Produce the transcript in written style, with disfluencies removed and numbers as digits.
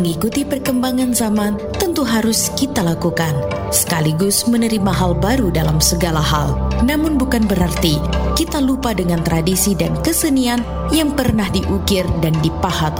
Mengikuti perkembangan zaman tentu harus kita lakukan, sekaligus menerima hal baru dalam segala hal. Namun bukan berarti kita lupa dengan tradisi dan kesenian yang pernah diukir dan dipahat